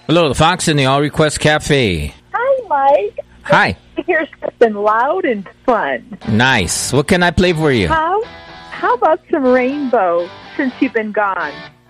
Hello, the Fox in the All Request Cafe. Hi, Mike. Hi. Here's something loud and fun. Nice. What can I play for you? How about some Rainbow since you've been gone?